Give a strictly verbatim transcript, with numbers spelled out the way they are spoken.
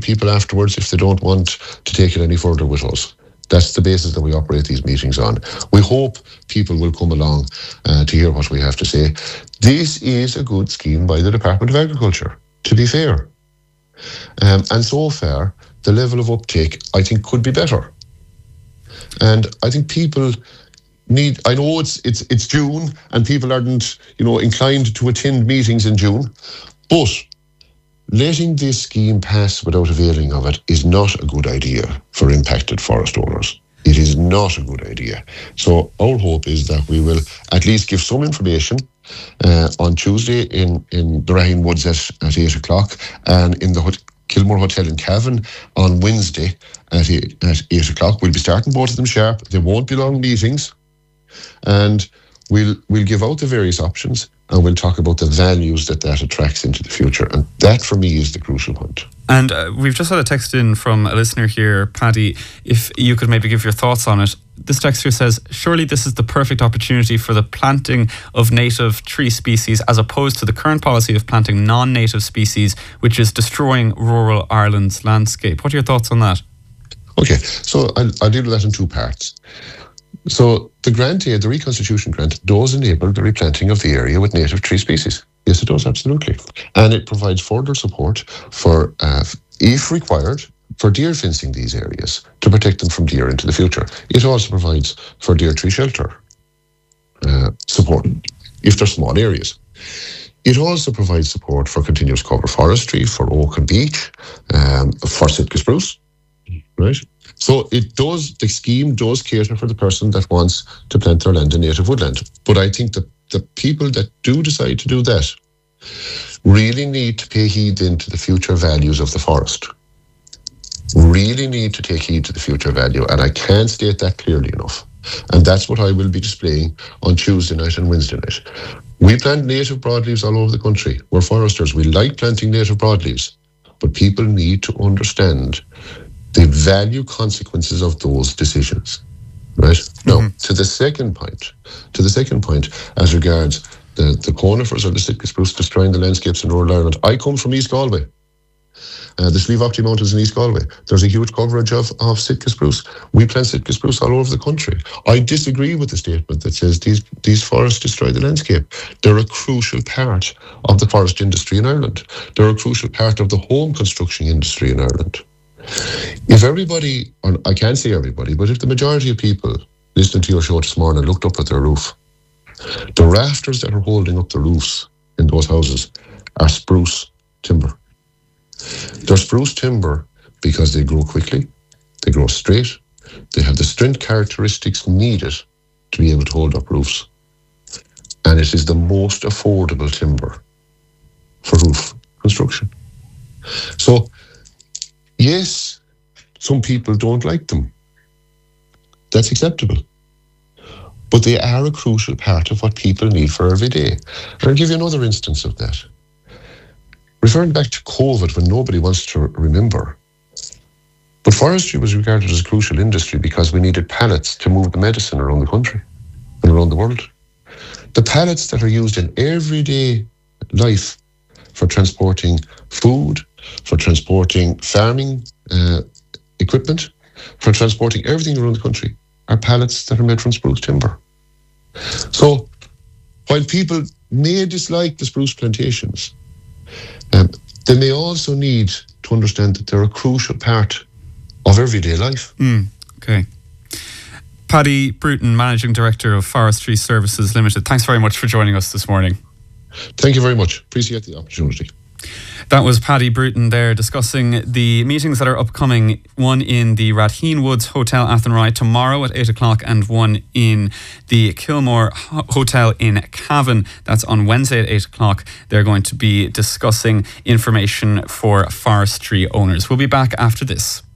with people afterwards if they don't want to take it any further with us. That's the basis that we operate these meetings on. We hope people will come along uh, to hear what we have to say. This is a good scheme by the Department of Agriculture, to be fair. Um, and so far, the level of uptake, I think, could be better. And I think people need, I know it's it's it's June and people aren't, you know, inclined to attend meetings in June, but letting this scheme pass without availing of it is not a good idea for impacted forest owners. It is not a good idea. So our hope is that we will at least give some information uh, on Tuesday in, in the Raheen Woods at, at eight o'clock and in the Hot- Kilmore Hotel in Cavan on Wednesday at eight, at eight o'clock. We'll be starting both of them sharp. They won't be long meetings. And we'll we'll give out the various options and we'll talk about the values that that attracts into the future. And that, for me, is the crucial point. And uh, we've just had a text in from a listener here, Paddy. If you could maybe give your thoughts on it. This text here says, surely this is the perfect opportunity for the planting of native tree species as opposed to the current policy of planting non-native species, which is destroying rural Ireland's landscape. What are your thoughts on that? Okay, so I'll, I'll deal with that in two parts. So the grant aid, the reconstitution grant, does enable the replanting of the area with native tree species. Yes, it does, absolutely. And it provides further support for, uh, if required, for deer fencing these areas to protect them from deer into the future. It also provides for deer tree shelter uh, support, if they're small areas. It also provides support for continuous cover forestry, for oak and beech, um, for Sitka spruce, right? So it does, the scheme does cater for the person that wants to plant their land in native woodland. But I think that the people that do decide to do that really need to pay heed into the future values of the forest. Really need to take heed to the future value. And I can't state that clearly enough. And that's what I will be displaying on Tuesday night and Wednesday night. We plant native broadleaves all over the country. We're foresters. We like planting native broadleaves. But people need to understand the value consequences of those decisions, right? Mm-hmm. Now, to the second point, to the second point, as regards the, the conifers or the Sitka spruce destroying the landscapes in rural Ireland, I come from East Galway. Uh, the Slieve Aughty Mountains in East Galway. There's a huge coverage of, of Sitka spruce. We plant Sitka spruce all over the country. I disagree with the statement that says these, these forests destroy the landscape. They're a crucial part of the forest industry in Ireland. They're a crucial part of the home construction industry in Ireland. If everybody, or I can't say everybody, but if the majority of people listening to your show this morning looked up at their roof, the rafters that are holding up the roofs in those houses are spruce timber. They're spruce timber because they grow quickly, they grow straight, they have the strength characteristics needed to be able to hold up roofs. And it is the most affordable timber for roof construction. So, yes, some people don't like them. That's acceptable. But they are a crucial part of what people need for every day. And I'll give you another instance of that. Referring back to COVID, when nobody wants to remember, but forestry was regarded as a crucial industry because we needed pallets to move the medicine around the country and around the world. The pallets that are used in everyday life for transporting food, for transporting farming uh, equipment, for transporting everything around the country, are pallets that are made from spruce timber. So, while people may dislike the spruce plantations, um, they may also need to understand that they're a crucial part of everyday life. Mm, okay. Paddy Bruton, Managing Director of Forestry Services Limited, thanks very much for joining us this morning. Thank you very much. Appreciate the opportunity. That was Paddy Bruton there discussing the meetings that are upcoming. One in the Raheen Woods Hotel Athenry tomorrow at eight o'clock and one in the Kilmore Hotel in Cavan. That's on Wednesday at eight o'clock. They're going to be discussing information for forestry owners. We'll be back after this.